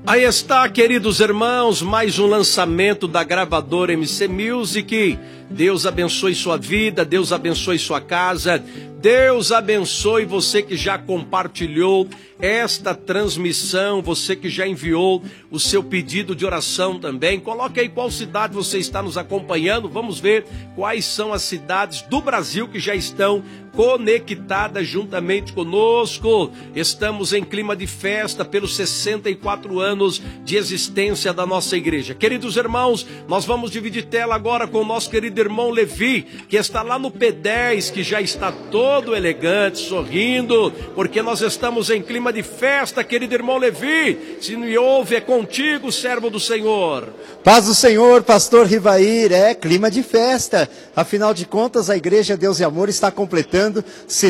Aí está, queridos irmãos, mais um lançamento da gravadora MC Music. Deus abençoe sua vida, Deus abençoe sua casa, Deus abençoe você que já compartilhou esta transmissão, você que já enviou o seu pedido de oração também. Coloque aí qual cidade você está nos acompanhando, vamos ver quais são as cidades do Brasil que já estão conectadas juntamente conosco. Estamos em clima de festa pelos 64 anos de existência da nossa igreja. Queridos irmãos, nós vamos dividir tela agora com o nosso querido irmão Levi, que está lá no P10, que já está todo elegante, sorrindo, porque nós estamos em clima de festa, querido irmão Levi. Se me ouve, é contigo, servo do Senhor. Paz do Senhor, pastor Rivair, clima de festa. Afinal de contas, a Igreja Deus e Amor está completando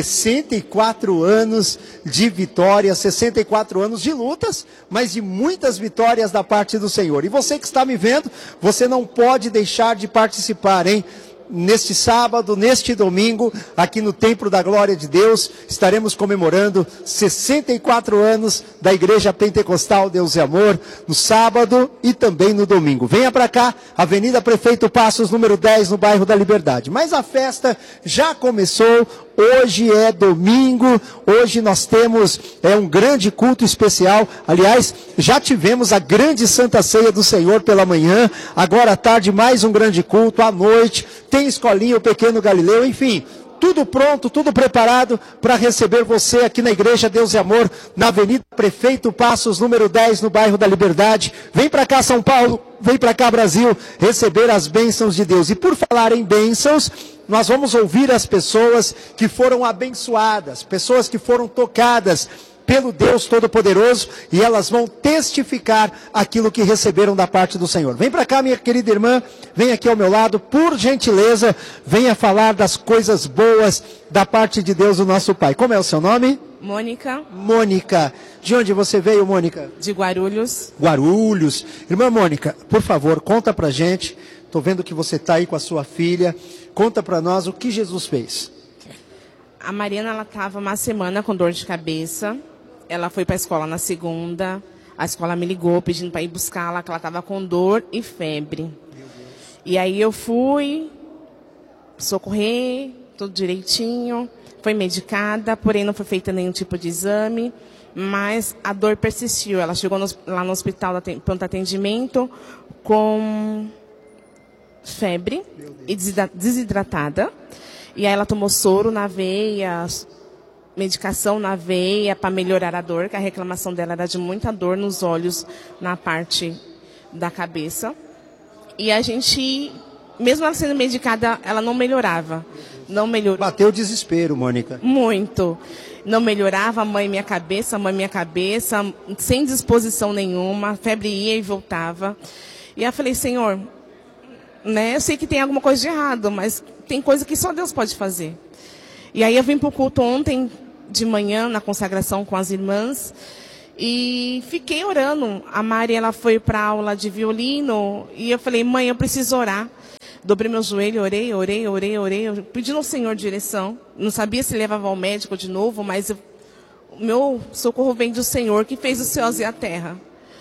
64 anos de vitória, 64 anos de lutas, mas de muitas vitórias da parte do Senhor. E você que está me vendo, você não pode deixar de participar, hein? Neste sábado, neste domingo, aqui no Templo da Glória de Deus, estaremos comemorando 64 anos da Igreja Pentecostal Deus e Amor, no sábado e também no domingo. Venha para cá, Avenida Prefeito Passos, número 10, no bairro da Liberdade. Mas a festa já começou. Hoje é domingo, hoje nós temos um grande culto especial. Aliás, já tivemos a grande Santa Ceia do Senhor pela manhã, agora à tarde mais um grande culto, à noite tem escolinha, o Pequeno Galileu, enfim, tudo pronto, tudo preparado para receber você aqui na Igreja Deus e Amor, na Avenida Prefeito Passos, número 10, no bairro da Liberdade. Vem para cá, São Paulo, vem para cá, Brasil, receber as bênçãos de Deus. E por falar em bênçãos, nós vamos ouvir as pessoas que foram abençoadas, pessoas que foram tocadas pelo Deus Todo-Poderoso, e elas vão testificar aquilo que receberam da parte do Senhor. Vem para cá, minha querida irmã, vem aqui ao meu lado, por gentileza, venha falar das coisas boas da parte de Deus, o nosso Pai. Como é o seu nome? Mônica. Mônica. De onde você veio, Mônica? De Guarulhos. Guarulhos. Irmã Mônica, por favor, conta pra gente, estou vendo que você está aí com a sua filha, conta para nós o que Jesus fez. A Mariana, ela estava uma semana com dor de cabeça. Ela foi para a escola na segunda. A escola me ligou pedindo para ir buscá-la, que ela estava com dor e febre. E aí eu fui socorrer, tudo direitinho. Foi medicada, porém não foi feita nenhum tipo de exame. Mas a dor persistiu. Ela chegou lá no hospital de pronto atendimento com febre e desidratada. E aí ela tomou soro na veia, medicação na veia para melhorar a dor, que a reclamação dela era de muita dor nos olhos, na parte da cabeça. E a gente, mesmo ela sendo medicada, ela não melhorava. Não melhorou. Bateu o desespero, Mônica. Muito. Não melhorava, mãe minha cabeça, sem disposição nenhuma, a febre ia e voltava. E eu falei, Senhor, né, eu sei que tem alguma coisa de errado, mas tem coisa que só Deus pode fazer. E aí eu vim para o culto ontem de manhã, na consagração com as irmãs, e fiquei orando. A Mari, ela foi para a aula de violino, e eu falei, mãe, eu preciso orar. Dobrei meu joelho, orei, pedindo ao Senhor direção. Não sabia se levava ao médico de novo, mas o meu socorro vem do Senhor, que fez os céus e a terra.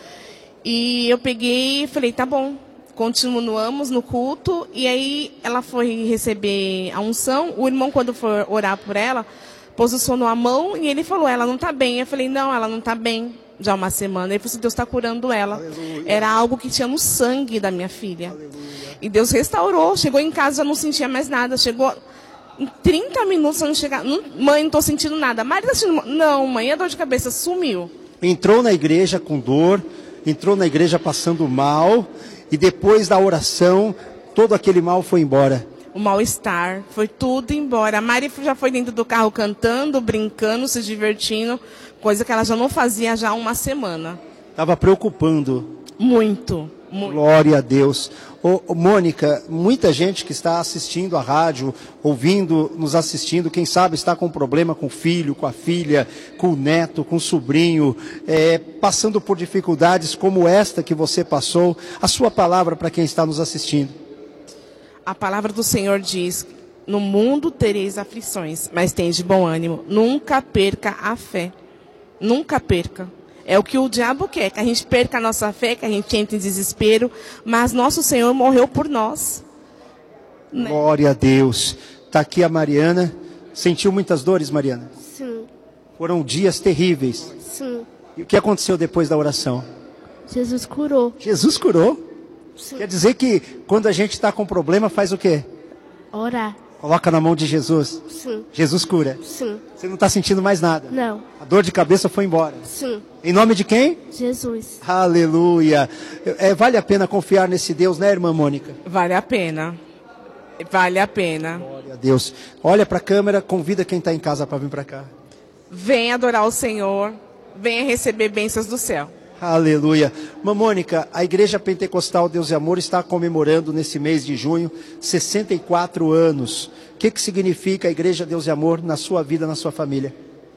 E eu peguei e falei, tá bom. Continuamos no culto, e aí ela foi receber a unção. O irmão, quando for orar por ela, posicionou a mão e ele falou, ela não está bem. Eu falei, não, ela não está bem já há uma semana. Ele falou assim, Deus está curando ela. Aleluia. Era algo que tinha no sangue da minha filha. Aleluia. E Deus restaurou. Chegou em casa, já não sentia mais nada. Chegou em 30 minutos, eu não chegava. Mãe, não estou sentindo nada. Maria está sentindo... Não, mãe, a dor de cabeça sumiu. Entrou na igreja com dor, entrou na igreja passando mal, e depois da oração, todo aquele mal foi embora. O mal-estar, foi tudo embora. A Mari já foi dentro do carro cantando, brincando, se divertindo, coisa que ela já não fazia já há uma semana. Estava preocupando. Muito. Glória a Deus. Mônica, muita gente que está assistindo a rádio, ouvindo, nos assistindo, quem sabe está com problema com o filho, com a filha, com o neto, com o sobrinho, passando por dificuldades como esta que você passou. A sua palavra para quem está nos assistindo. A palavra do Senhor diz, no mundo tereis aflições, mas tende bom ânimo. Nunca perca a fé. Nunca perca. É o que o diabo quer, que a gente perca a nossa fé, que a gente entre em desespero, mas nosso Senhor morreu por nós. Né? Glória a Deus. Está aqui a Mariana. Sentiu muitas dores, Mariana? Sim, Foram dias terríveis. sim. E o que aconteceu depois da oração? Jesus curou. Jesus curou. Sim. Quer dizer que quando a gente está com problema, faz o quê? Orar. Coloca na mão de Jesus. Sim, Jesus cura. sim. Você não está sentindo mais nada. Não. A dor de cabeça foi embora. Sim. Em nome de quem? Jesus. Aleluia. Vale a pena confiar nesse Deus, né, irmã Mônica? Vale a pena. Vale a pena. Glória a Deus. Olha para a câmera, convida quem está em casa para vir para cá. Venha adorar o Senhor. Venha receber bênçãos do céu. Aleluia. Irmã Mônica, a Igreja Pentecostal Deus e Amor está comemorando nesse mês de junho 64 anos. O que significa a Igreja Deus e Amor na sua vida, na sua família?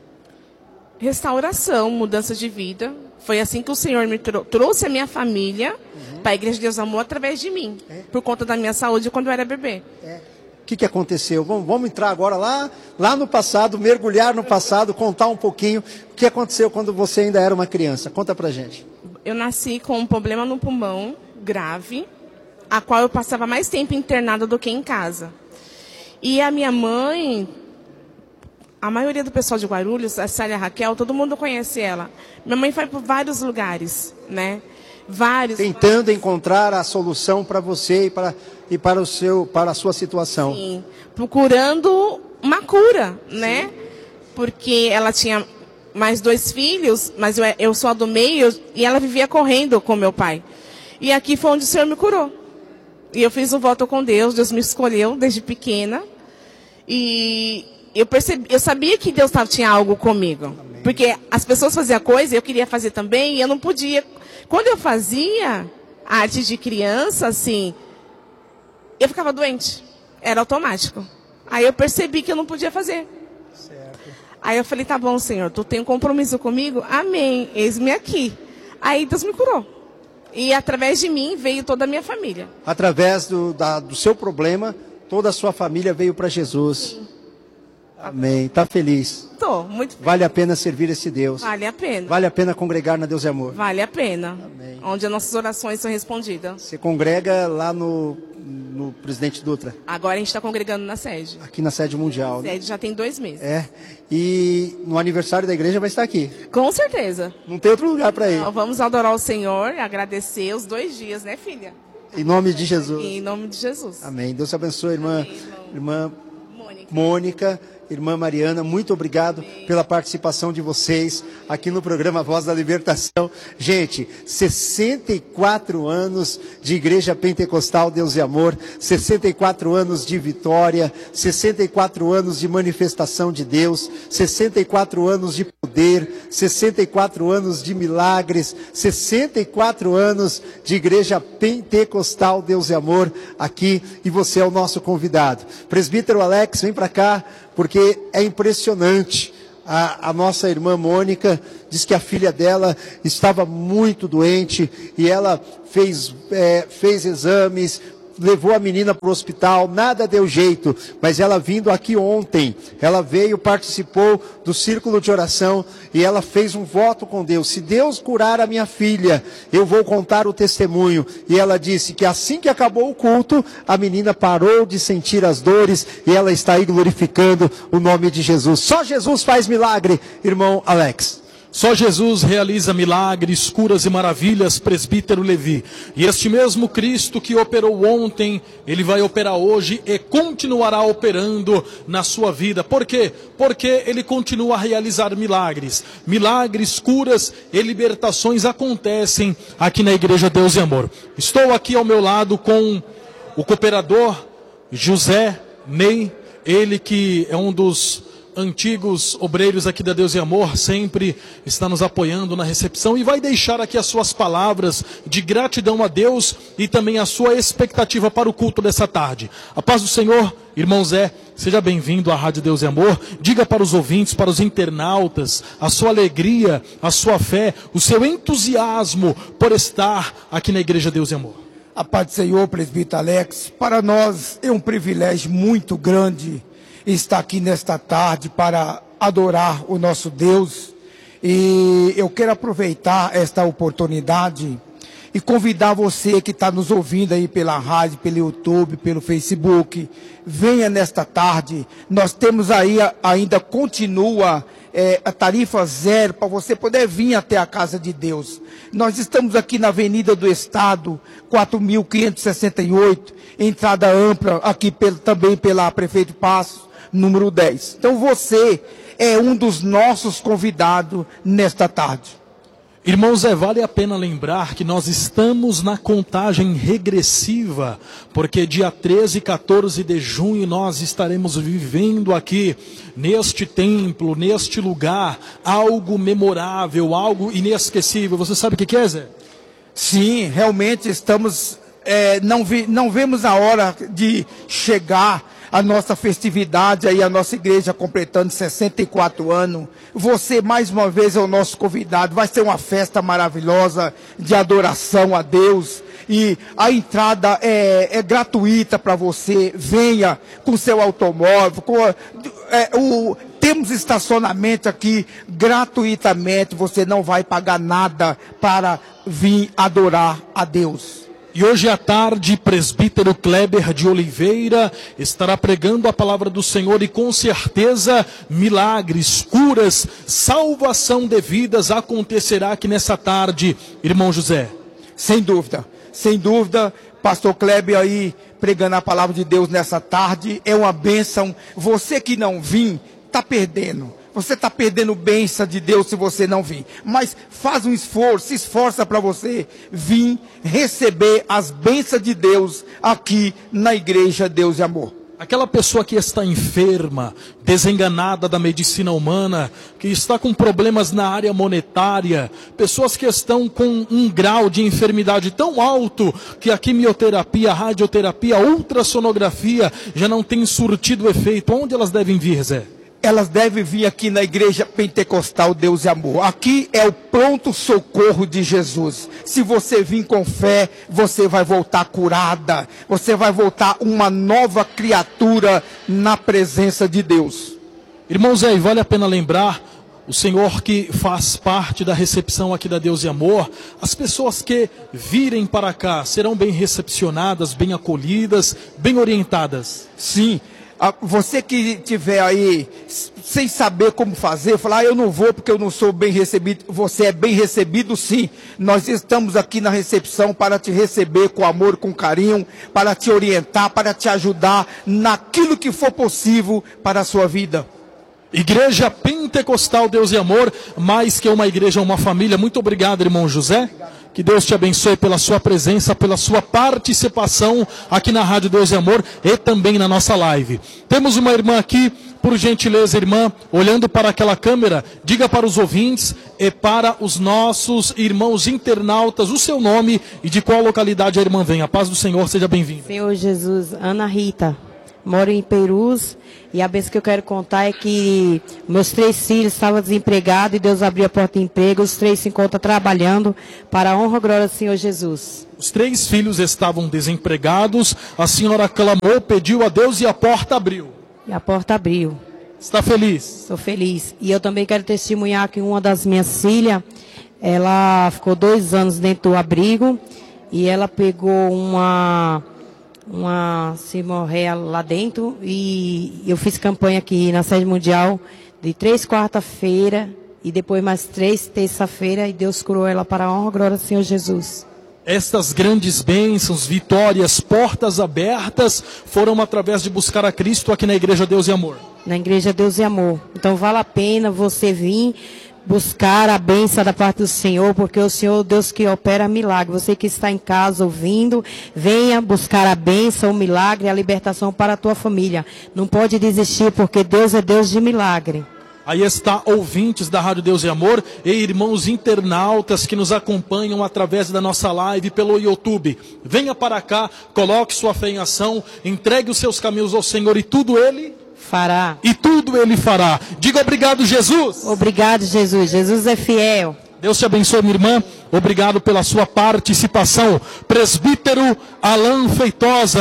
Restauração, mudança de vida. Foi assim que o Senhor me trouxe a minha família para a Igreja de Deus e Amor através de mim. Por conta da minha saúde quando eu era bebê. O que aconteceu? Vamos entrar agora lá no passado, mergulhar no passado, contar um pouquinho o que aconteceu quando você ainda era uma criança. Conta pra gente. Eu nasci com um problema no pulmão grave, a qual eu passava mais tempo internada do que em casa. E a minha mãe, a maioria do pessoal de Guarulhos, a Célia Raquel, todo mundo conhece ela. Minha mãe foi por vários lugares, né? Tentando encontrar a solução para você e para a sua situação. Sim, procurando uma cura, né? Porque ela tinha mais 2 filhos, mas eu sou a do meio, e ela vivia correndo com meu pai. E aqui foi onde o Senhor me curou. E eu fiz um voto com Deus, Deus me escolheu desde pequena. E eu sabia que Deus tinha algo comigo. Amém. Porque as pessoas faziam coisa, eu queria fazer também, e eu não podia. Quando eu fazia arte de criança, assim, eu ficava doente. Era automático. Aí eu percebi que eu não podia fazer. Certo. Aí eu falei, tá bom, Senhor, tu tem um compromisso comigo? Amém, eis-me aqui. Aí Deus me curou. E através de mim veio toda a minha família. Através do seu problema, toda a sua família veio para Jesus. Sim. Amém. Está feliz? Estou, muito feliz. Vale a pena servir esse Deus? Vale a pena. Vale a pena congregar na Deus e Amor? Vale a pena. Amém. Onde as nossas orações são respondidas. Você congrega lá no Presidente Dutra? Agora a gente está congregando na sede. Aqui na sede mundial. A sede já tem 2 meses. E no aniversário da igreja vai estar aqui? Com certeza. Não tem outro lugar para ir? Não, vamos adorar o Senhor e agradecer os 2 dias, né, filha? Em nome de Jesus. Em nome de Jesus. Amém. Deus te abençoe, irmã. Amém, irmã Mônica, irmã Mariana, muito obrigado pela participação de vocês aqui no programa Voz da Libertação. Gente, 64 anos de Igreja Pentecostal Deus e Amor, 64 anos de vitória, 64 anos de manifestação de Deus, 64 anos de poder, 64 anos de milagres, 64 anos de Igreja Pentecostal Deus e Amor aqui, e você é o nosso convidado. Presbítero Alex, vem para cá, porque é impressionante. A nossa irmã Mônica diz que a filha dela estava muito doente e ela fez exames, levou a menina para o hospital, nada deu jeito, mas ela vindo aqui ontem, ela veio, participou do círculo de oração e ela fez um voto com Deus: se Deus curar a minha filha, eu vou contar o testemunho. E ela disse que assim que acabou o culto, a menina parou de sentir as dores e ela está aí glorificando o nome de Jesus. Só Jesus faz milagre, irmão Alex. Só Jesus realiza milagres, curas e maravilhas, presbítero Levi. E este mesmo Cristo que operou ontem, Ele vai operar hoje e continuará operando na sua vida. Por quê? Porque Ele continua a realizar milagres. Milagres, curas e libertações acontecem aqui na Igreja Deus e Amor. Estou aqui ao meu lado com o cooperador José Ney, ele que é um dos antigos obreiros aqui da Deus e Amor, sempre está nos apoiando na recepção e vai deixar aqui as suas palavras de gratidão a Deus e também a sua expectativa para o culto dessa tarde. A paz do Senhor, irmão Zé, seja bem-vindo à Rádio Deus e Amor. Diga para os ouvintes, para os internautas, a sua alegria, a sua fé, o seu entusiasmo por estar aqui na Igreja Deus e Amor. A paz do Senhor, presbítero Alex, para nós é um privilégio muito grande estar aqui nesta tarde para adorar o nosso Deus. E eu quero aproveitar esta oportunidade e convidar você que está nos ouvindo aí pela rádio, pelo YouTube, pelo Facebook, venha nesta tarde. Nós temos aí, ainda continua a tarifa zero para você poder vir até a casa de Deus. Nós estamos aqui na Avenida do Estado, 4.568, entrada ampla, aqui também pela Prefeito Passos, número 10. Então você é um dos nossos convidados nesta tarde. Irmãos, vale a pena lembrar que nós estamos na contagem regressiva, porque dia 13 e 14 de junho nós estaremos vivendo aqui, neste templo, neste lugar, algo memorável, algo inesquecível. Você sabe o que é, Zé? Sim, realmente estamos, não vemos a hora de chegar a nossa festividade, aí a nossa igreja completando 64 anos. Você, mais uma vez, é o nosso convidado. Vai ser uma festa maravilhosa de adoração a Deus. E a entrada é gratuita para você. Venha com seu automóvel. Temos estacionamento aqui gratuitamente. Você não vai pagar nada para vir adorar a Deus. E hoje à tarde, presbítero Kleber de Oliveira estará pregando a palavra do Senhor e com certeza milagres, curas, salvação de vidas acontecerá aqui nessa tarde, irmão José. Sem dúvida, pastor Kleber aí pregando a palavra de Deus nessa tarde, é uma bênção. Você que não vir, está perdendo. Você está perdendo bênção de Deus se você não vir. Mas faz um esforço, se esforça para você vir receber as bênçãos de Deus aqui na igreja Deus e Amor. Aquela pessoa que está enferma, desenganada da medicina humana, que está com problemas na área monetária, pessoas que estão com um grau de enfermidade tão alto que a quimioterapia, a radioterapia, a ultrassonografia já não tem surtido efeito. Onde elas devem vir, Zé? Elas devem vir aqui na igreja pentecostal Deus e Amor. Aqui é o pronto socorro de Jesus. Se você vir com fé, você vai voltar curada. Você vai voltar uma nova criatura na presença de Deus. Irmãos, vale a pena lembrar, o Senhor que faz parte da recepção aqui da Deus e Amor, as pessoas que virem para cá serão bem recepcionadas, bem acolhidas, bem orientadas. Sim. Você que estiver aí sem saber como fazer, falar, eu não vou porque eu não sou bem recebido. Você é bem recebido, sim. Nós estamos aqui na recepção para te receber com amor, com carinho, para te orientar, para te ajudar naquilo que for possível para a sua vida. Igreja Pentecostal Deus e Amor, mais que uma igreja, uma família. Muito obrigado, irmão José. Que Deus te abençoe pela sua presença, pela sua participação aqui na Rádio Deus e Amor e também na nossa live. Temos uma irmã aqui, por gentileza, irmã, olhando para aquela câmera, diga para os ouvintes e para os nossos irmãos internautas o seu nome e de qual localidade a irmã vem. A paz do Senhor, seja bem-vinda. Senhor Jesus, Ana Rita, moro em Perus. E a bênção que eu quero contar é que meus 3 filhos estavam desempregados e Deus abriu a porta de emprego. Os 3 se encontram trabalhando para a honra e glória do Senhor Jesus. Os 3 filhos estavam desempregados, a senhora clamou, pediu a Deus e a porta abriu. E a porta abriu. Está feliz? Estou feliz. E eu também quero testemunhar que uma das minhas filhas, ela ficou 2 anos dentro do abrigo e ela pegou uma hemorreia lá dentro e eu fiz campanha aqui na sede mundial de 3 quarta-feira e depois mais 3 terça-feira e Deus curou ela para a honra e glória do Senhor Jesus. Estas grandes bênçãos, vitórias, portas abertas foram através de buscar a Cristo aqui na Igreja Deus e Amor. Na Igreja Deus e Amor. Então vale a pena você vir buscar a bênção da parte do Senhor, porque o Senhor é o Deus que opera milagre. Você que está em casa ouvindo, venha buscar a bênção, o milagre, a libertação para a tua família. Não pode desistir, porque Deus é Deus de milagre. Aí está, ouvintes da Rádio Deus e Amor e irmãos internautas que nos acompanham através da nossa live pelo YouTube. Venha para cá, coloque sua fé em ação, entregue os seus caminhos ao Senhor e tudo Ele fará. E tudo Ele fará. Diga obrigado, Jesus. Obrigado, Jesus. Jesus é fiel. Deus te abençoe, minha irmã. Obrigado pela sua participação. Presbítero Alain Feitosa,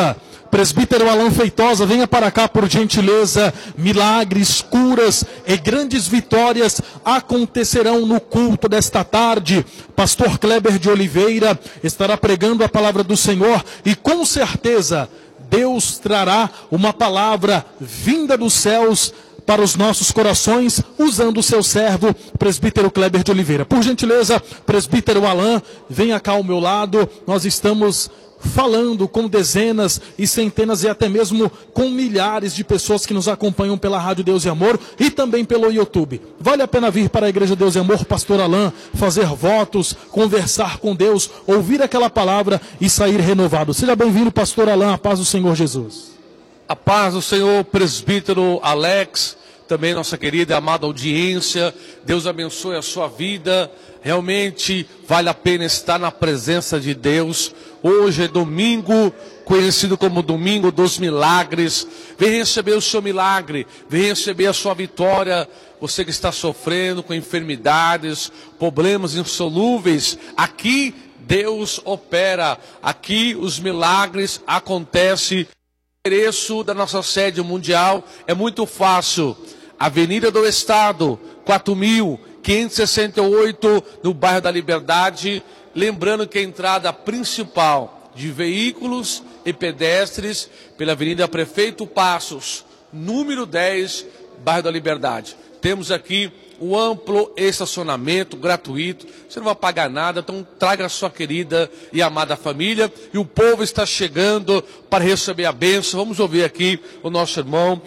Presbítero Alan Feitosa, venha para cá por gentileza. Milagres, curas e grandes vitórias acontecerão no culto desta tarde. Pastor Kleber de Oliveira estará pregando a palavra do Senhor e com certeza Deus trará uma palavra vinda dos céus para os nossos corações, usando o seu servo, presbítero Kleber de Oliveira. Por gentileza, presbítero Alan, venha cá ao meu lado. Nós estamos falando com dezenas e centenas e até mesmo com milhares de pessoas que nos acompanham pela Rádio Deus e Amor e também pelo YouTube. Vale a pena vir para a Igreja Deus e Amor, pastor Alan, fazer votos, conversar com Deus, ouvir aquela palavra e sair renovado. Seja bem-vindo, pastor Alan, a paz do Senhor Jesus. A paz do Senhor, presbítero Alex, também nossa querida e amada audiência. Deus abençoe a sua vida. Realmente vale a pena estar na presença de Deus. Hoje é domingo, conhecido como domingo dos milagres. Vem receber o seu milagre, vem receber a sua vitória. Você que está sofrendo com enfermidades, problemas insolúveis, aqui Deus opera, aqui os milagres acontecem. O endereço da nossa sede mundial é muito fácil. Avenida do Estado, 4.568, no bairro da Liberdade. Lembrando que a entrada principal de veículos e pedestres pela Avenida Prefeito Passos, número 10, bairro da Liberdade. Temos aqui um amplo estacionamento gratuito, você não vai pagar nada, então traga a sua querida e amada família. E o povo está chegando para receber a bênção. Vamos ouvir aqui o nosso irmão.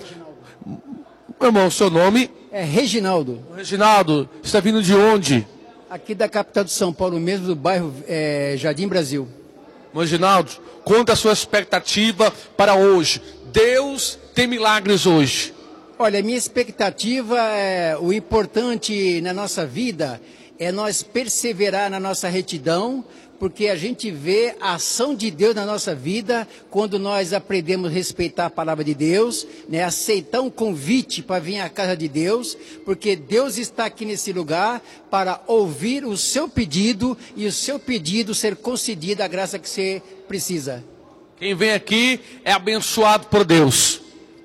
Meu irmão, seu nome? É Reginaldo. Reginaldo, está vindo de onde? Aqui da capital de São Paulo mesmo, do bairro Jardim Brasil. Reginaldo, conta a sua expectativa para hoje. Deus tem milagres hoje. Olha, minha expectativa, o importante na nossa vida é nós perseverar na nossa retidão, porque a gente vê a ação de Deus na nossa vida quando nós aprendemos a respeitar a palavra de Deus, né? Aceitar um convite para vir à casa de Deus, porque Deus está aqui nesse lugar para ouvir o seu pedido e o seu pedido ser concedido a graça que você precisa. Quem vem aqui é abençoado por Deus.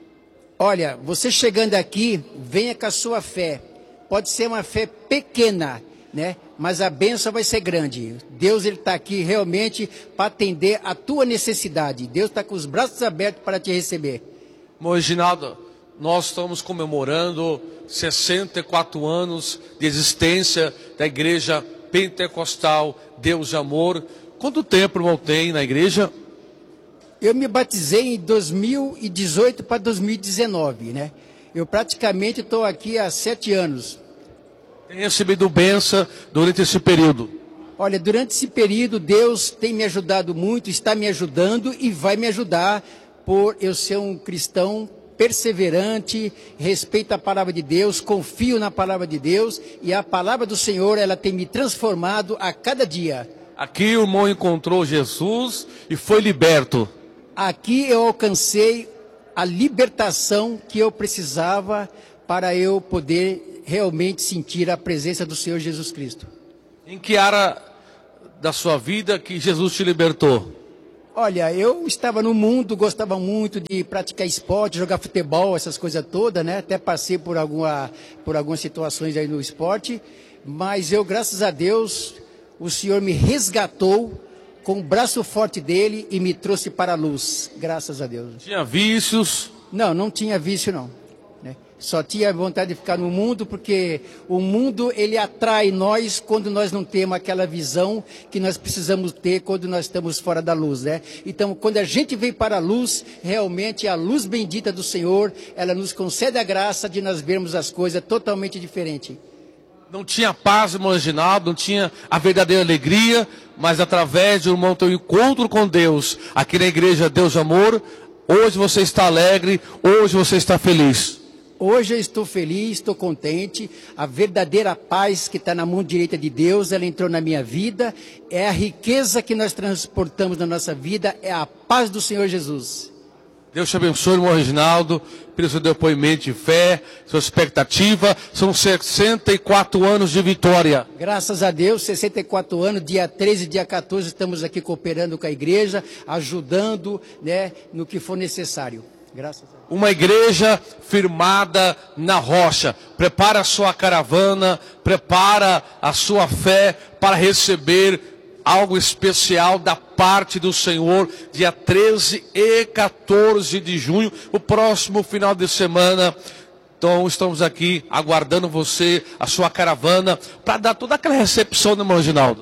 Olha, você chegando aqui, venha com a sua fé. Pode ser uma fé pequena, né? Mas a bênção vai ser grande. Deus está aqui realmente para atender a tua necessidade. Deus está com os braços abertos para te receber. Reginaldo, nós estamos comemorando 64 anos de existência da Igreja Pentecostal Deus e Amor. Quanto tempo, irmão, tem na igreja? Eu me batizei em 2018 para 2019, né? Eu praticamente estou aqui há 7 anos. Tem recebido bênção durante esse período? Olha, durante esse período Deus tem me ajudado muito, está me ajudando e vai me ajudar por eu ser um cristão perseverante, respeito a palavra de Deus, confio na palavra de Deus e a palavra do Senhor, ela tem me transformado a cada dia. Aqui o irmão encontrou Jesus e foi liberto. Aqui eu alcancei a libertação que eu precisava para eu poder realmente sentir a presença do Senhor Jesus Cristo. Em que área da sua vida que Jesus te libertou? Olha, eu estava no mundo, gostava muito de praticar esporte, jogar futebol, essas coisas todas, né? Até passei por algumas situações aí no esporte, mas eu, graças a Deus, o Senhor me resgatou com o braço forte dele e me trouxe para a luz, graças a Deus. Tinha vícios? Não, não tinha vício não. Só tinha vontade de ficar no mundo, porque o mundo ele atrai nós quando nós não temos aquela visão que nós precisamos ter quando nós estamos fora da luz, né? Então, quando a gente vem para a luz, realmente a luz bendita do Senhor, ela nos concede a graça de nós vermos as coisas totalmente diferentes. Não tinha paz, irmão Reginaldo, não tinha a verdadeira alegria, mas através de um irmão teu encontro com Deus, aqui na igreja Deus Amor, hoje você está alegre, hoje você está feliz. Hoje eu estou feliz, estou contente, a verdadeira paz que está na mão direita de Deus, ela entrou na minha vida, é a riqueza que nós transportamos na nossa vida, é a paz do Senhor Jesus. Deus te abençoe, irmão Reginaldo, pelo seu depoimento de fé, sua expectativa. São 64 anos de vitória. Graças a Deus, 64 anos, dia 13 e dia 14, estamos aqui cooperando com a igreja, ajudando, né, no que for necessário. Graças a Deus. Uma igreja firmada na rocha. Prepara a sua caravana, prepara a sua fé para receber algo especial da parte do Senhor, dia 13 e 14 de junho, o próximo final de semana. Então estamos aqui aguardando você, a sua caravana, para dar toda aquela recepção, né, irmão Reginaldo?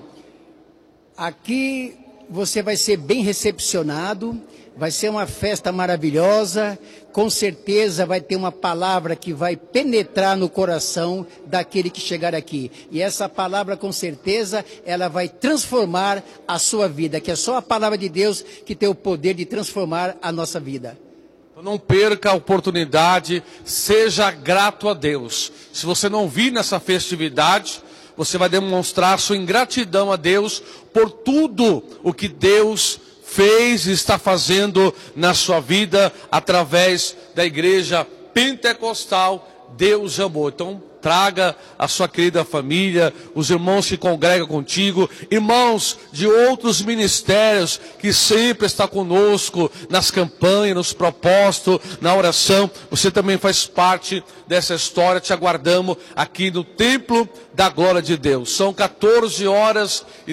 Aqui você vai ser bem recepcionado, vai ser uma festa maravilhosa, com certeza vai ter uma palavra que vai penetrar no coração daquele que chegar aqui. E essa palavra, com certeza, ela vai transformar a sua vida, que é só a palavra de Deus que tem o poder de transformar a nossa vida. Não perca a oportunidade, seja grato a Deus. Se você não vir nessa festividade, você vai demonstrar sua ingratidão a Deus por tudo o que Deus fez e está fazendo na sua vida através da igreja pentecostal Deus Amor. Então traga a sua querida família, os irmãos que congregam contigo, irmãos de outros ministérios que sempre estão conosco nas campanhas, nos propósitos, na oração. Você também faz parte dessa história. Te aguardamos aqui no Templo da Glória de Deus. São 14 horas e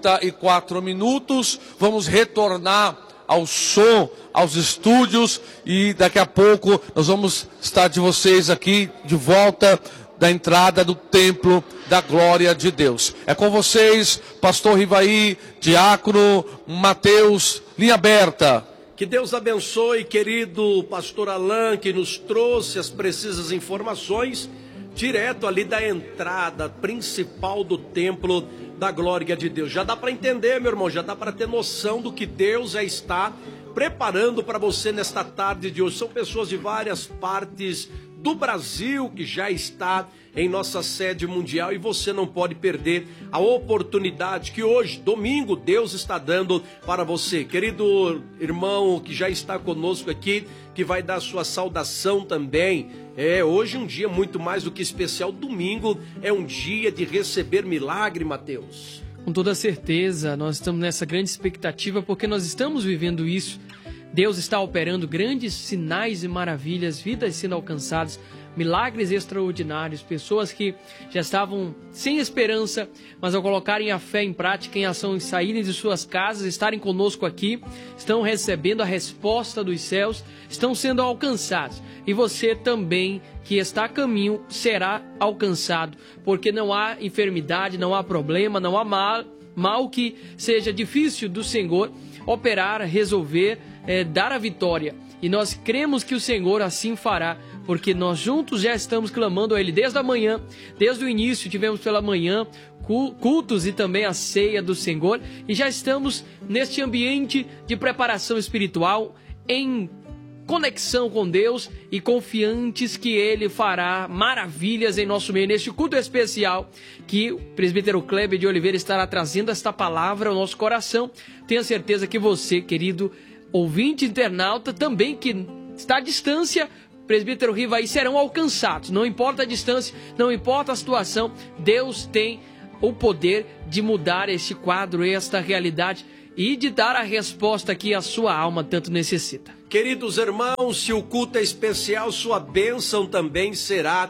34 minutos. Vamos retornar ao som, aos estúdios, e daqui a pouco nós vamos estar de vocês aqui de volta da entrada do Templo da Glória de Deus. É com vocês, pastor Rivaí, diácono Mateus, linha aberta. Que Deus abençoe, querido pastor Alain, que nos trouxe as precisas informações, direto ali da entrada principal do Templo da Glória de Deus. Já dá para entender, meu irmão, já dá para ter noção do que Deus já está preparando para você nesta tarde de hoje. São pessoas de várias partes do Brasil que já está em nossa sede mundial, e você não pode perder a oportunidade que hoje, domingo, Deus está dando para você. Querido irmão que já está conosco aqui, que vai dar sua saudação também. Hoje um dia muito mais do que especial. Domingo é um dia de receber milagre, Mateus. Com toda certeza, nós estamos nessa grande expectativa, porque nós estamos vivendo isso. Deus está operando grandes sinais e maravilhas, vidas sendo alcançadas, milagres extraordinários, pessoas que já estavam sem esperança, mas ao colocarem a fé em prática, em ação, em saírem de suas casas, estarem conosco aqui, estão recebendo a resposta dos céus, estão sendo alcançados. E você também, que está a caminho, será alcançado, porque não há enfermidade, não há problema, não há mal que seja difícil do Senhor operar, resolver, dar a vitória. E nós cremos que o Senhor assim fará, porque nós juntos já estamos clamando a Ele desde a manhã, desde o início tivemos pela manhã cultos e também a ceia do Senhor, e já estamos neste ambiente de preparação espiritual, em conexão com Deus e confiantes que Ele fará maravilhas em nosso meio, neste culto especial que o presbítero Kleber de Oliveira estará trazendo esta palavra ao nosso coração. Tenha certeza que você, querido ouvinte internauta, também que está à distância, presbítero Rivaí, serão alcançados. Não importa a distância, não importa a situação, Deus tem o poder de mudar este quadro, esta realidade, e de dar a resposta que a sua alma tanto necessita. Queridos irmãos, se o culto é especial, sua bênção também será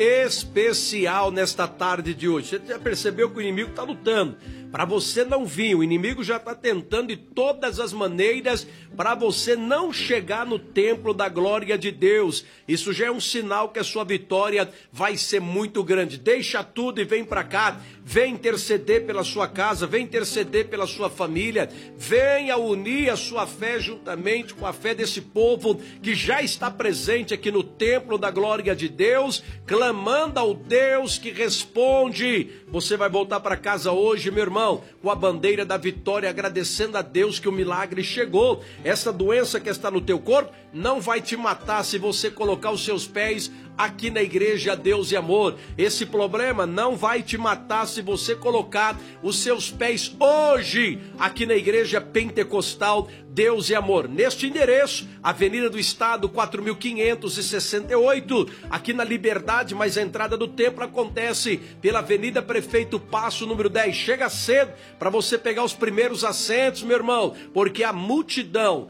especial nesta tarde de hoje. Você já percebeu que o inimigo está lutando para você não vir? O inimigo já está tentando de todas as maneiras para você não chegar no templo da glória de Deus. Isso já é um sinal que a sua vitória vai ser muito grande. Deixa tudo e vem para cá. Vem interceder pela sua casa, vem interceder pela sua família. Venha unir a sua fé juntamente com a fé desse povo que já está presente aqui no templo da glória de Deus, clamando ao Deus que responde. Você vai voltar para casa hoje, meu irmão, com a bandeira da vitória, agradecendo a Deus que o milagre chegou. Essa doença que está no teu corpo não vai te matar se você colocar os seus pés aqui na Igreja Deus e Amor. Esse problema não vai te matar se você colocar os seus pés hoje aqui na Igreja Pentecostal Deus e Amor. Neste endereço, Avenida do Estado 4568, aqui na Liberdade, mas a entrada do templo acontece pela Avenida Prefeito Passo, número 10. Chega cedo para você pegar os primeiros assentos, meu irmão, porque a multidão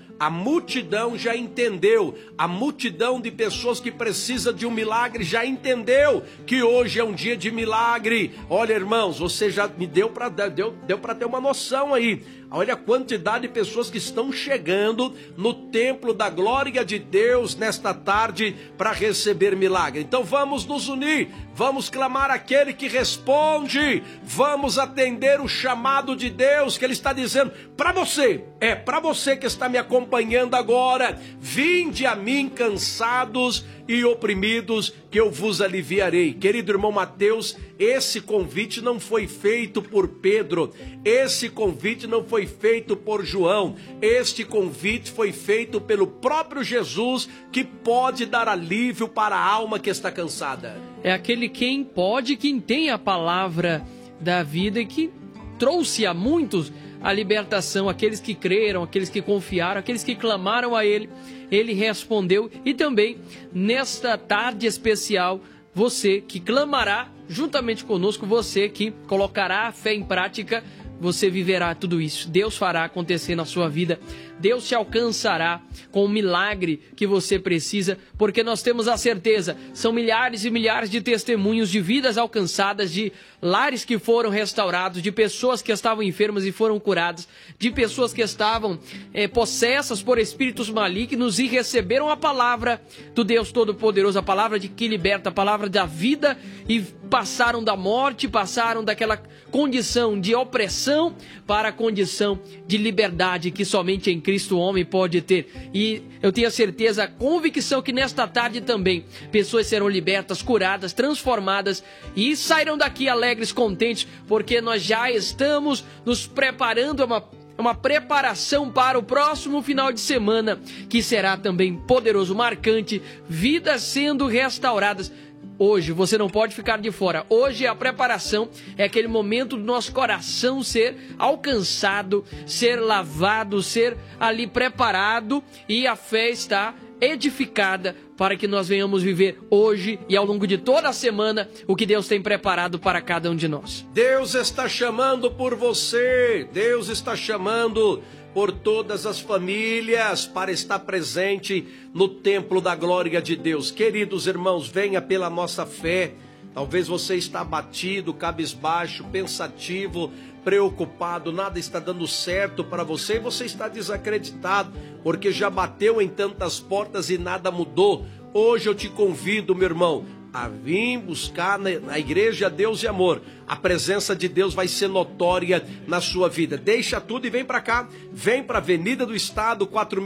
já entendeu, a multidão de pessoas que precisa de um milagre já entendeu que hoje é um dia de milagre. Olha, irmãos, você já me deu para ter uma noção aí. Olha a quantidade de pessoas que estão chegando no templo da glória de Deus nesta tarde para receber milagre. Então vamos nos unir, vamos clamar aquele que responde, vamos atender o chamado de Deus que Ele está dizendo para você, para você que está me acompanhando agora: vinde a mim cansados e oprimidos, que eu vos aliviarei. Querido irmão Mateus, esse convite não foi feito por Pedro, esse convite não foi feito por João, este convite foi feito pelo próprio Jesus, que pode dar alívio para a alma que está cansada. É aquele quem tem a palavra da vida e que trouxe a muitos a libertação, aqueles que creram, aqueles que confiaram, aqueles que clamaram a Ele. Ele respondeu. E também, nesta tarde especial, você que clamará juntamente conosco, você que colocará a fé em prática, você viverá tudo isso. Deus fará acontecer na sua vida. Deus te alcançará com o milagre que você precisa, porque nós temos a certeza, são milhares e milhares de testemunhos de vidas alcançadas, de lares que foram restaurados, de pessoas que estavam enfermas e foram curadas, de pessoas que estavam possessas por espíritos malignos e receberam a palavra do Deus Todo-Poderoso, a palavra de que liberta, a palavra da vida, e passaram da morte, passaram daquela condição de opressão para a condição de liberdade que somente em Cristo o homem pode ter. E eu tenho a certeza, a convicção que nesta tarde também pessoas serão libertas, curadas, transformadas e sairão daqui alegres, contentes, porque nós já estamos nos preparando, uma preparação para o próximo final de semana, que será também poderoso, marcante, vidas sendo restauradas. Hoje você não pode ficar de fora. Hoje a preparação é aquele momento do nosso coração ser alcançado, ser lavado, ser ali preparado, e a fé está edificada para que nós venhamos viver hoje e ao longo de toda a semana o que Deus tem preparado para cada um de nós. Deus está chamando por você, Deus está chamando por todas as famílias para estar presente no templo da glória de Deus. Queridos irmãos, venha pela nossa fé. Talvez você está abatido, cabisbaixo, pensativo, preocupado, nada está dando certo para você e você está desacreditado, porque já bateu em tantas portas e nada mudou. Hoje eu te convido, meu irmão, a vir buscar na Igreja Deus e Amor. A presença de Deus vai ser notória na sua vida. Deixa tudo e vem para cá. Vem para a Avenida do Estado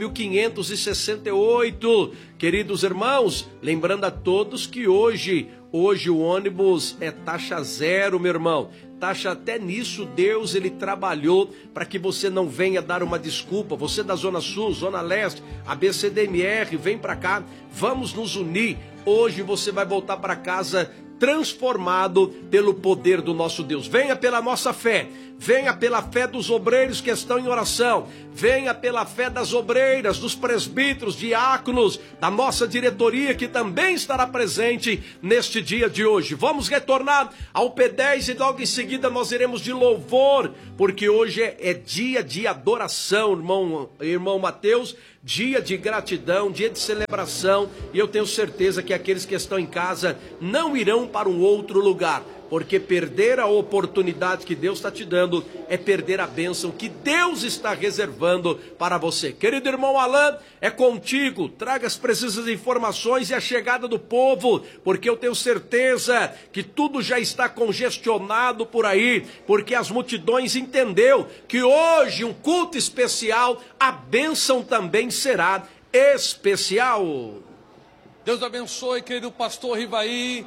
4568. Queridos irmãos, lembrando a todos que hoje o ônibus é taxa zero, meu irmão. Taxa, até nisso Deus ele trabalhou para que você não venha dar uma desculpa. Você da Zona Sul, Zona Leste, ABCDMR, vem para cá. Vamos nos unir. Hoje você vai voltar para casa transformado pelo poder do nosso Deus. Venha pela nossa fé, venha pela fé dos obreiros que estão em oração, venha pela fé das obreiras, dos presbíteros, diáconos, da nossa diretoria que também estará presente neste dia de hoje. Vamos retornar ao P10 e logo em seguida nós iremos de louvor, porque hoje é dia de adoração, irmão Mateus, dia de gratidão, dia de celebração, e eu tenho certeza que aqueles que estão em casa não irão para um outro lugar, porque perder a oportunidade que Deus está te dando é perder a bênção que Deus está reservando para você. Querido irmão Alan, é contigo, traga as precisas informações e a chegada do povo, porque eu tenho certeza que tudo já está congestionado por aí, porque as multidões entendeu que hoje um culto especial, a bênção também será especial. Deus abençoe, querido pastor Rivaí.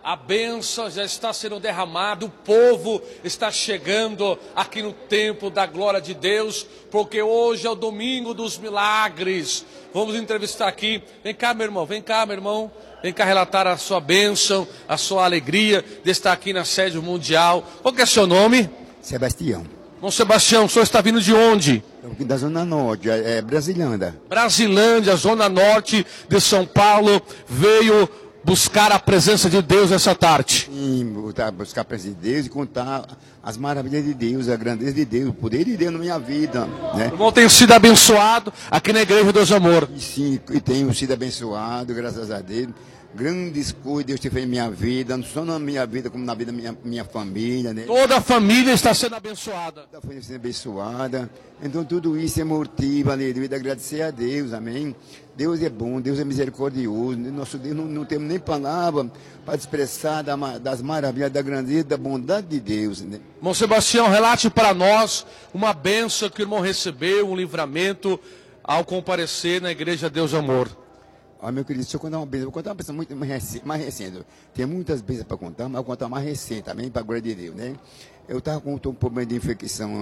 A bênção já está sendo derramada, o povo está chegando aqui no templo da glória de Deus, porque hoje é o domingo dos milagres. Vamos entrevistar aqui, vem cá meu irmão, vem cá relatar a sua bênção, a sua alegria de estar aqui na sede mundial. Qual que é seu nome? Sebastião. Bom, Sebastião, o senhor está vindo de onde? Da Zona Norte, é Brasilândia. Brasilândia, Zona Norte de São Paulo, veio buscar a presença de Deus essa tarde. Sim, buscar a presença de Deus e contar as maravilhas de Deus, a grandeza de Deus, o poder de Deus na minha vida. Né? O irmão tem sido abençoado aqui na Igreja Deus Amor. E sim, e tenho sido abençoado, graças a Deus. Grandes coisas Deus tem feito em minha vida, não só na minha vida, como na vida da minha família. Né? Toda a família está sendo abençoada. Toda a família está sendo abençoada. Então tudo isso é motivo, aleluia, de agradecer a Deus, amém? Deus é bom, Deus é misericordioso. Nosso Deus não temos nem palavra para expressar das maravilhas, da grandeza, da bondade de Deus. Né? Irmão Sebastião, relate para nós uma bênção que o irmão recebeu, um livramento ao comparecer na Igreja Deus Amor. Meu querido, deixa eu contar uma bênção. Vou contar uma bênção muito mais recente. Tem muitas bênçãos para contar, mas eu vou contar uma recente também, para a glória de Deus, né? Eu estava com um problema de infecção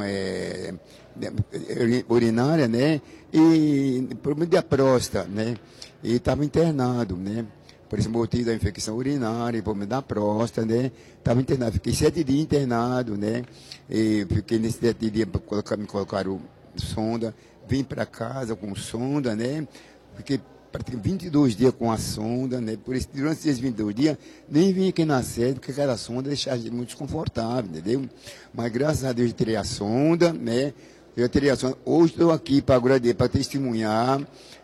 urinária, né? E problema de próstata, né? E estava internado, né? Por esse motivo da infecção urinária, problema da próstata, né? Estava internado. Fiquei 7 dias internado, né? E fiquei nesses 7 dias, me colocaram sonda. Vim para casa com sonda, né? Fiquei praticamente 22 dias com a sonda, né? Por isso, durante esses 22 dias, nem vim aqui na sede, porque aquela sonda deixava a gente muito desconfortável, entendeu? Mas graças a Deus eu tirei a sonda, né? Eu tirei a sonda. Hoje estou aqui para agradecer, para testemunhar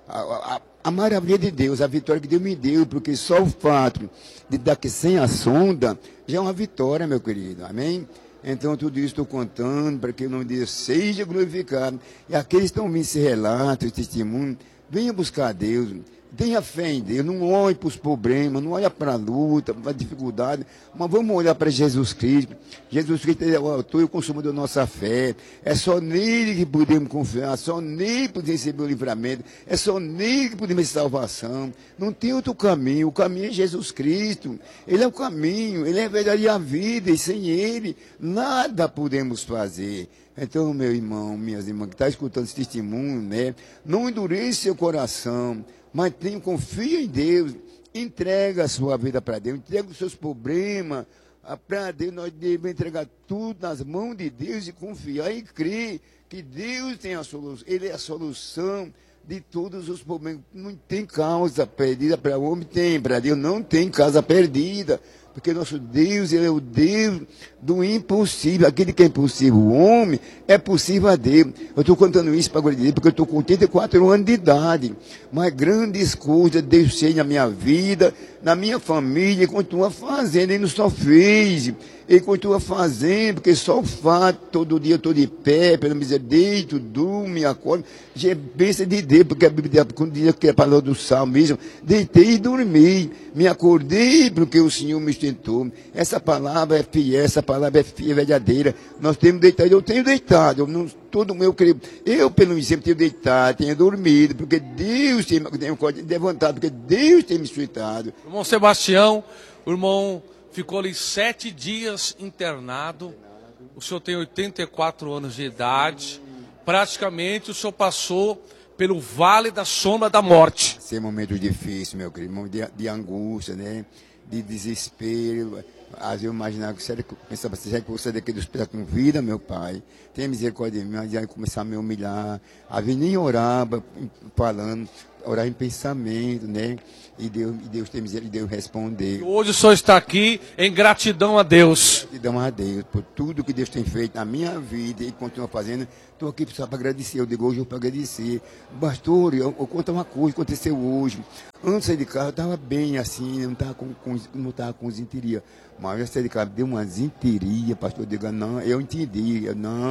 a maravilha de Deus, a vitória que Deus me deu, porque só o fato de dar aqui sem a sonda já é uma vitória, meu querido, amém? Então, tudo isso estou contando para que o nome de Deus seja glorificado. E aqueles que estão ouvindo esse relato, esse testemunho, venha buscar a Deus, tenha fé em Deus, não olhe para os problemas, não olhe para a luta, para a dificuldade, mas vamos olhar para Jesus Cristo. Jesus Cristo é o autor e o consumador da nossa fé. É só nele que podemos confiar, só nele que podemos receber o livramento, é só nele que podemos ter salvação. Não tem outro caminho, o caminho é Jesus Cristo. Ele é o caminho, ele é a verdade e a vida, e sem ele nada podemos fazer. Então, meu irmão, minhas irmãs, que está escutando esse testemunho, né? Não endureça seu coração, mas confia em Deus, entrega a sua vida para Deus, entrega os seus problemas para Deus. Nós devemos entregar tudo nas mãos de Deus e confiar e crer que Deus tem a solução, Ele é a solução de todos os problemas. Não tem causa perdida para o homem, tem, para Deus não tem causa perdida. Porque nosso Deus, Ele é o Deus do impossível. Aquele que é impossível, o homem, é possível a Deus. Eu estou contando isso para a glória de Deus, porque eu estou com 84 anos de idade. Mas grandes coisas Deus fez na minha vida, na minha família, e continua fazendo. Ele não só fez, Ele continua fazendo, porque só o fato, todo dia eu estou de pé, pela miséria, deito, durmo, me acordo, já é bênção de Deus, porque a Bíblia diz que é a palavra do Salmo mesmo, deitei e dormi, me acordei, porque o Senhor me sustentou. Essa palavra é fiel, essa palavra é fiel, verdadeira. Nós temos deitado, eu tenho deitado, todo o meu creio. Eu, pelo menos, sempre tenho deitado, tenho dormido, porque Deus tem me levantado, porque Deus tem me sustentado. Irmão Sebastião, o irmão ficou ali 7 dias internado. O senhor tem 84 anos de idade. Praticamente o senhor passou pelo vale da sombra da morte. Esse é momentos difíceis, meu querido, de angústia, né? De desespero. Às vezes eu imaginava que será que eu pensava, será que você daqui do hospital com vida, meu pai? Tenha misericórdia de mim. Aí começar a me humilhar. Às vezes nem orava, falando, orar em pensamento, né? E Deus tem misericórdia, Deus respondeu. Hoje o senhor está aqui em gratidão a Deus. Gratidão a Deus por tudo que Deus tem feito na minha vida e continua fazendo. Estou aqui só para agradecer. Eu digo hoje eu para agradecer. Pastor, eu conto uma coisa que aconteceu hoje. Antes de sair de casa, eu estava bem assim, não estava com zinteria. Mas eu saí de casa, deu uma zinteria, pastor. Eu digo, não, eu entendi.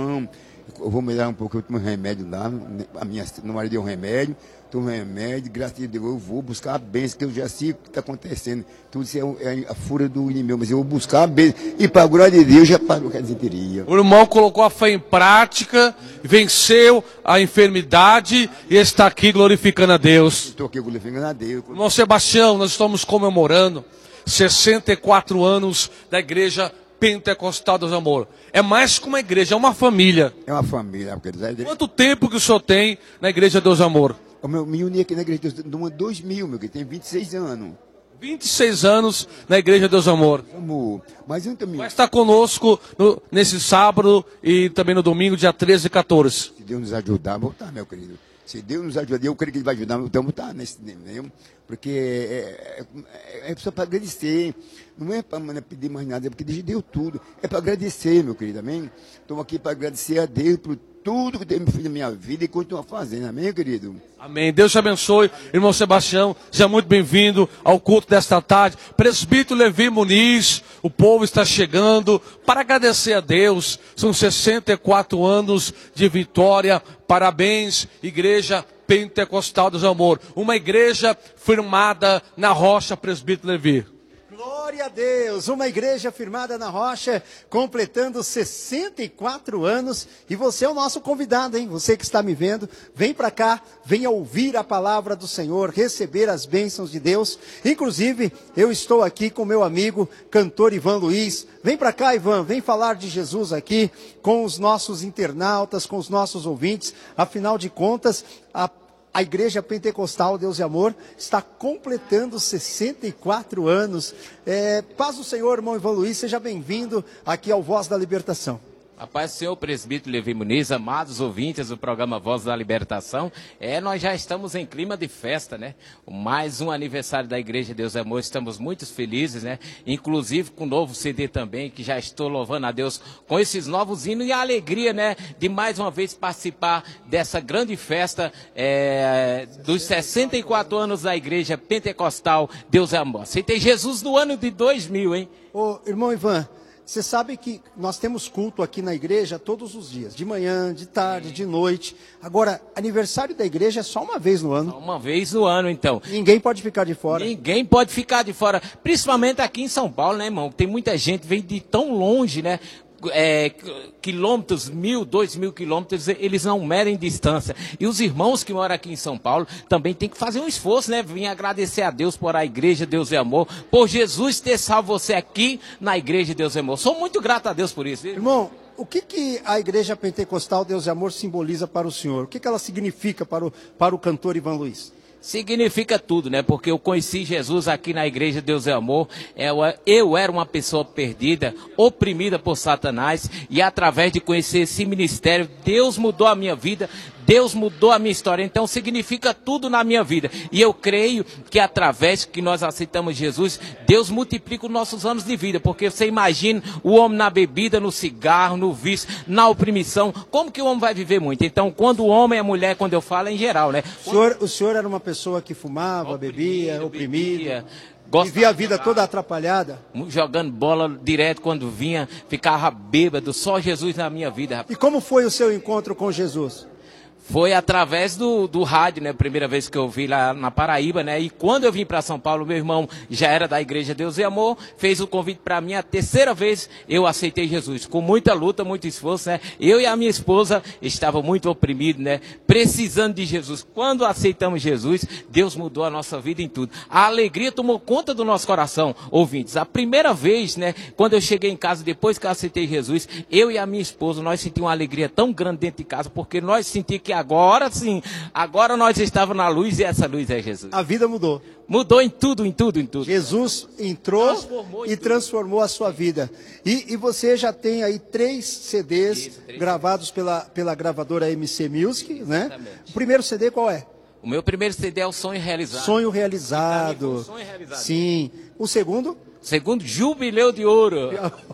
Eu vou melhorar um pouco, eu tomo remédio lá. A minha namorada deu um remédio. Tomo remédio, graças a Deus, eu vou buscar a bênção, que eu já sei o que está acontecendo. Tudo isso é a fúria do inimigo, mas eu vou buscar a bênção. E para a glória de Deus, já parou com a desinteria. O irmão colocou a fé em prática, venceu a enfermidade e está aqui glorificando a Deus. Estou aqui glorificando a Deus. Irmão Sebastião, nós estamos comemorando 64 anos da Igreja Pentecostal Deus Amor. É mais que uma igreja, é uma família. É uma família, querido. Quanto tempo que o senhor tem na Igreja Deus Amor? Eu me uni aqui na Igreja Deus Amor 2000, meu querido, tem 26 anos. 26 anos na Igreja Deus Amor. Amor, mas eu também... Vai estar conosco nesse sábado e também no domingo, dia 13 e 14. Se Deus nos ajudar, vou estar, meu querido. Se Deus nos ajudar, eu creio que Ele vai ajudar, então vou estar nesse nível. Porque é só para agradecer. Não é para pedir mais nada, é porque Deus deu tudo. É para agradecer, meu querido, amém? Estou aqui para agradecer a Deus por tudo que Deus me fez na minha vida e continua fazendo, amém, querido? Amém. Deus te abençoe. Irmão Sebastião, seja muito bem-vindo ao culto desta tarde. Presbítero Levi Muniz, o povo está chegando para agradecer a Deus. São 64 anos de vitória. Parabéns, Igreja Pentecostal Deus Amor. Uma igreja firmada na rocha, Presbítero Levi. Glória a Deus, uma igreja firmada na rocha, completando 64 anos, e você é o nosso convidado, hein? Você que está me vendo, vem para cá, venha ouvir a palavra do Senhor, receber as bênçãos de Deus. Inclusive, eu estou aqui com meu amigo, cantor Ivan Luiz. Vem para cá, Ivan, vem falar de Jesus aqui, com os nossos internautas, com os nossos ouvintes. Afinal de contas, a Igreja Pentecostal Deus e Amor está completando 64 anos. Paz do Senhor, irmão Ivan Luiz, seja bem-vindo aqui ao Voz da Libertação. A paz do Senhor, presbítero Levi Muniz, amados ouvintes do programa Voz da Libertação. Nós já estamos em clima de festa, né? Mais um aniversário da Igreja Deus e Amor, estamos muito felizes, né? Inclusive com o novo CD também, que já estou louvando a Deus com esses novos hinos e a alegria, né? De mais uma vez participar dessa grande festa dos 64 anos da Igreja Pentecostal Deus e Amor. Aceitei Jesus no ano de 2000, hein? Ô, irmão Ivan, você sabe que nós temos culto aqui na igreja todos os dias, de manhã, de tarde, de noite. Agora, aniversário da igreja é só uma vez no ano. Só uma vez no ano, então. Ninguém pode ficar de fora. Ninguém pode ficar de fora, principalmente aqui em São Paulo, né, irmão? Tem muita gente que vem de tão longe, né? Quilômetros, 1.000, 2.000 quilômetros, eles não medem distância. E os irmãos que moram aqui em São Paulo também tem que fazer um esforço, né? Vim agradecer a Deus por a Igreja Deus e Amor, por Jesus ter salvo você aqui na Igreja Deus e Amor. Sou muito grato a Deus por isso. Viu? Irmão, o que a Igreja Pentecostal Deus e Amor simboliza para o senhor? O que ela significa para o cantor Ivan Luiz? Significa tudo, né? Porque eu conheci Jesus aqui na Igreja Deus é Amor. Eu era uma pessoa perdida, oprimida por Satanás, e através de conhecer esse ministério, Deus mudou a minha vida, Deus mudou a minha história. Então significa tudo na minha vida. E eu creio que através que nós aceitamos Jesus, Deus multiplica os nossos anos de vida. Porque você imagina o homem na bebida, no cigarro, no vício, na oprimição, como que o homem vai viver muito? Então quando o homem e a mulher, quando eu falo é em geral, né? O senhor era uma pessoa que fumava, bebia, oprimida, vivia a vida toda atrapalhada. Jogando bola direto quando vinha, ficava bêbado, só Jesus na minha vida. Rapaz. E como foi o seu encontro com Jesus? Foi através do rádio, né? Primeira vez que eu vi lá na Paraíba, né? E quando eu vim para São Paulo, meu irmão já era da Igreja Deus e Amor, fez o convite para mim. A terceira vez eu aceitei Jesus, com muita luta, muito esforço, né? Eu e a minha esposa estavam muito oprimidos, né? Precisando de Jesus. Quando aceitamos Jesus, Deus mudou a nossa vida em tudo. A alegria tomou conta do nosso coração, ouvintes. A primeira vez, né? Quando eu cheguei em casa, depois que eu aceitei Jesus, eu e a minha esposa, nós sentimos uma alegria tão grande dentro de casa, porque nós sentimos que agora sim, agora nós estávamos na luz e essa luz é Jesus. A vida mudou. Mudou em tudo, em tudo, em tudo. Jesus entrou e transformou a sua vida. E você já tem aí 3 CDs gravados pela gravadora MC Music, né? Exatamente. O primeiro CD qual é? O meu primeiro CD é o Sonho Realizado. Sonho Realizado. Sonho Realizado. Sim. O segundo? Segundo, Jubileu de Ouro.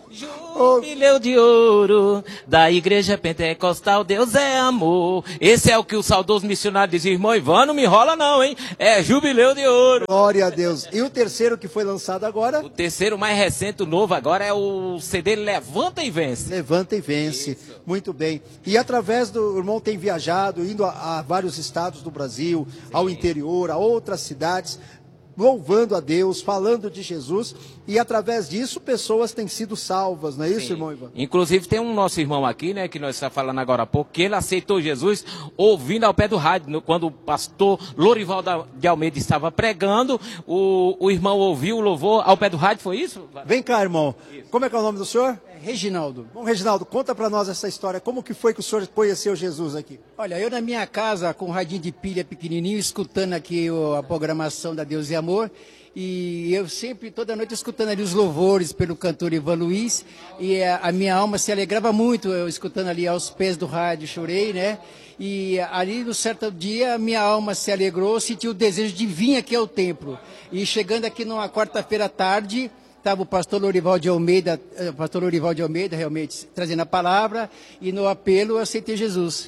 Jubileu de Ouro, da Igreja Pentecostal, Deus é Amor. Esse é o que o saudoso missionário dizia, irmão Ivan, não me enrola não, hein? É Jubileu de Ouro. Glória a Deus. E o terceiro que foi lançado agora? O terceiro mais recente, o novo agora, é o CD Levanta e Vence. Levanta e Vence. Isso. Muito bem. E através do irmão tem viajado, indo a vários estados do Brasil, sim, ao interior, a outras cidades, louvando a Deus, falando de Jesus, e através disso pessoas têm sido salvas, não é isso, irmão Ivan? Inclusive tem um nosso irmão aqui, né, que nós estamos falando agora há pouco, que ele aceitou Jesus ouvindo ao pé do rádio, quando o pastor Lorival de Almeida estava pregando, o irmão ouviu o louvor ao pé do rádio, foi isso? Vem cá, irmão. Isso. Como é que é o nome do senhor? Reginaldo. Bom, Reginaldo, conta para nós essa história. Como que foi que o senhor conheceu Jesus aqui? Olha, eu na minha casa, com um radinho de pilha pequenininho, escutando aqui a programação da Deus e Amor, e eu sempre, toda noite, escutando ali os louvores pelo cantor Ivan Luiz, e a minha alma se alegrava muito, eu escutando ali aos pés do rádio, chorei, né? E ali, no certo dia, minha alma se alegrou, senti o desejo de vir aqui ao templo. E chegando aqui numa quarta-feira à tarde, estava o pastor Lorival de Almeida, realmente trazendo a palavra, e no apelo eu aceitei Jesus.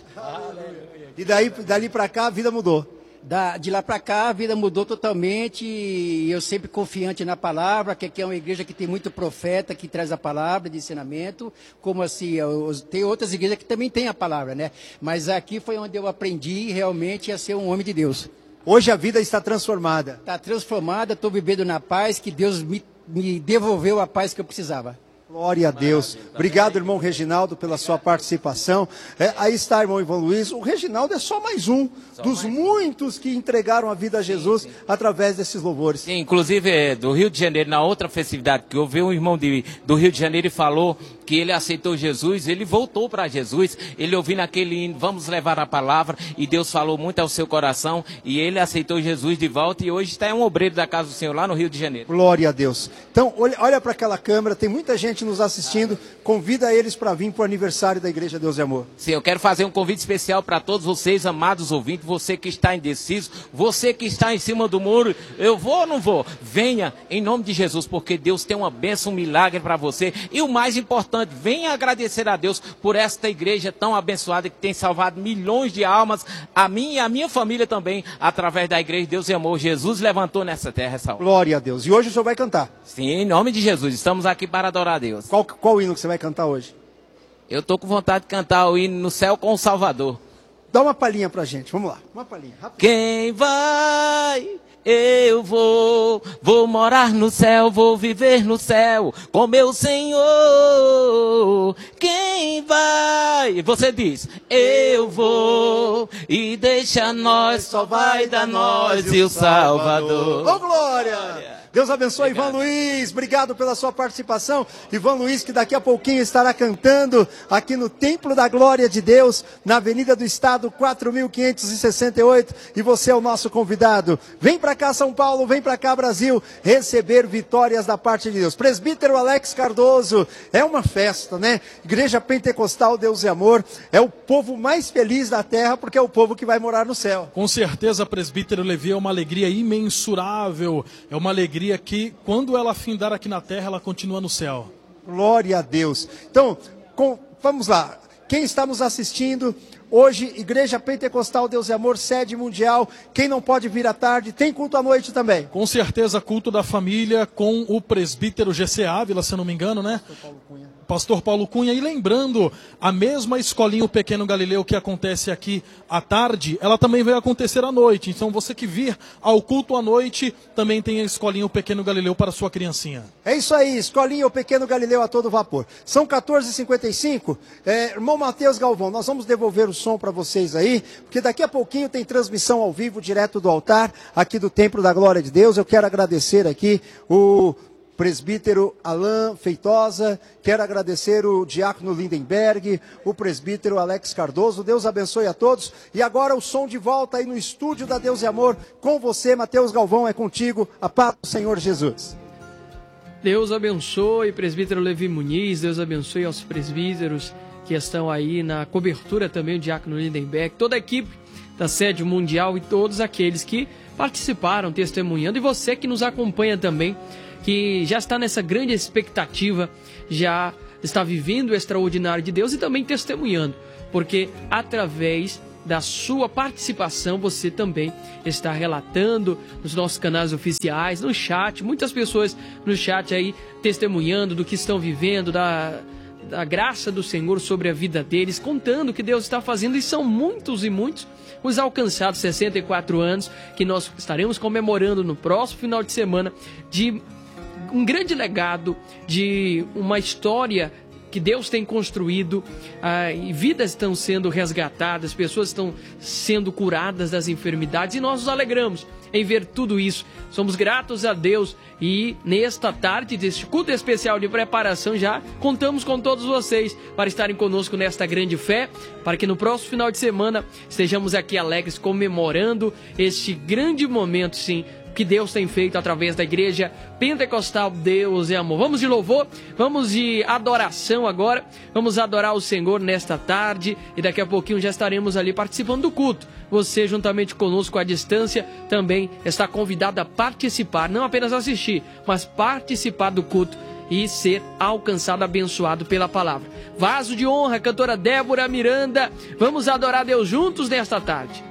E dali para cá a vida mudou? De lá para cá a vida mudou totalmente, e eu sempre confiante na palavra, que aqui é uma igreja que tem muito profeta, que traz a palavra de ensinamento, como assim, tem outras igrejas que também tem a palavra, né? Mas aqui foi onde eu aprendi realmente a ser um homem de Deus. Hoje a vida está transformada. Está transformada, estou vivendo na paz, que Deus me devolveu a paz que eu precisava. Glória a Deus. Obrigado, irmão Reginaldo, pela sua participação. Aí está, irmão Ivan Luiz. O Reginaldo é só mais um dos muitos que entregaram a vida a Jesus através desses louvores. Sim, inclusive do Rio de Janeiro, na outra festividade que houve, um irmão do Rio de Janeiro e falou que ele aceitou Jesus, ele voltou para Jesus, ele ouvindo aquele hino, vamos levar a palavra, e Deus falou muito ao seu coração, e ele aceitou Jesus de volta, e hoje está um obreiro da casa do Senhor lá no Rio de Janeiro. Glória a Deus. Então, olha para aquela câmera, tem muita gente nos assistindo, convida eles para vir para o aniversário da Igreja Deus e Amor. Sim, eu quero fazer um convite especial para todos vocês, amados ouvintes, você que está indeciso, você que está em cima do muro, eu vou ou não vou? Venha em nome de Jesus, porque Deus tem uma bênção, um milagre para você, e o mais importante, venha agradecer a Deus por esta igreja tão abençoada que tem salvado milhões de almas, a mim e a minha família também, através da Igreja Deus e Amor. Jesus levantou nessa terra essa hora. Glória a Deus. E hoje o senhor vai cantar? Sim, em nome de Jesus. Estamos aqui para adorar a Deus. Qual hino que você vai cantar hoje? Eu estou com vontade de cantar o hino No Céu com o Salvador. Dá uma palhinha pra gente, vamos lá. Uma palhinha, rápido. Quem vai... Eu vou morar no céu, vou viver no céu com meu Senhor. Quem vai? Você diz, eu vou, e deixa nós, só vai dar nós e o Salvador. Ô, glória! Deus abençoe. Obrigado. Ivan Luiz, obrigado pela sua participação. Ivan Luiz, que daqui a pouquinho estará cantando aqui no Templo da Glória de Deus, na Avenida do Estado, 4.568. E você é o nosso convidado. Vem para cá, São Paulo, vem para cá, Brasil, receber vitórias da parte de Deus. Presbítero Alex Cardoso, é uma festa, né? Igreja Pentecostal Deus e Amor, é o povo mais feliz da terra, porque é o povo que vai morar no céu. Com certeza, presbítero Levi, é uma alegria imensurável, é uma alegria que, quando ela findar aqui na terra, ela continua no céu. Glória a Deus. Então, vamos lá. Quem está nos assistindo, hoje, Igreja Pentecostal Deus e Amor, sede mundial. Quem não pode vir à tarde, tem culto à noite também. Com certeza, culto da família com o presbítero GC Ávila, se eu não me engano, né? Pastor Paulo Cunha. E lembrando, a mesma escolinha O Pequeno Galileu que acontece aqui à tarde, ela também vai acontecer à noite. Então você que vir ao culto à noite, também tem a escolinha O Pequeno Galileu para a sua criancinha. É isso aí, escolinha O Pequeno Galileu a todo vapor. São 14h55. Irmão Mateus Galvão, nós vamos devolver o som para vocês aí, porque daqui a pouquinho tem transmissão ao vivo, direto do altar, aqui do Templo da Glória de Deus. Eu quero agradecer aqui o presbítero Alain Feitosa, quero agradecer o diácono Lindenberg, o presbítero Alex Cardoso. Deus abençoe a todos. E agora o som de volta aí no estúdio da Deus e Amor, com você, Mateus Galvão, é contigo. A paz do Senhor Jesus. Deus abençoe, presbítero Levi Muniz, Deus abençoe aos presbíteros que estão aí na cobertura também, o diácono Lindenberg, toda a equipe da sede mundial e todos aqueles que participaram, testemunhando, e você que nos acompanha também, que já está nessa grande expectativa, já está vivendo o extraordinário de Deus e também testemunhando, porque através da sua participação você também está relatando nos nossos canais oficiais, no chat, muitas pessoas no chat aí testemunhando do que estão vivendo, da graça do Senhor sobre a vida deles, contando o que Deus está fazendo, e são muitos e muitos os alcançados, 64 anos, que nós estaremos comemorando no próximo final de semana, de um grande legado, de uma história que Deus tem construído, e vidas estão sendo resgatadas, pessoas estão sendo curadas das enfermidades, e nós nos alegramos em ver tudo isso. Somos gratos a Deus, e nesta tarde deste culto especial de preparação já contamos com todos vocês para estarem conosco nesta grande fé, para que no próximo final de semana estejamos aqui alegres comemorando este grande momento, sim, que Deus tem feito através da Igreja Pentecostal Deus é Amor. Vamos de louvor, vamos de adoração agora, vamos adorar o Senhor nesta tarde, e daqui a pouquinho já estaremos ali participando do culto. Você, juntamente conosco à distância, também está convidado a participar, não apenas assistir, mas participar do culto e ser alcançado, abençoado pela palavra. Vaso de honra, cantora Débora Miranda, vamos adorar a Deus juntos nesta tarde.